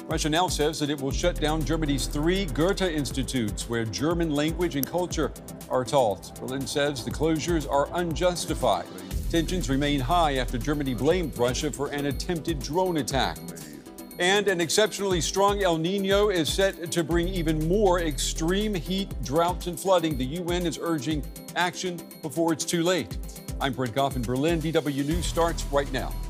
Russia now says that it will shut down Germany's 3 Goethe institutes where German language and culture are taught. Berlin says the closures are unjustified. Tensions remain high after Germany blamed Russia for an attempted drone attack. And an exceptionally strong El Nino is set to bring even more extreme heat, droughts, and flooding. The UN is urging action before it's too late. I'm Brent Goff in Berlin. DW News starts right now.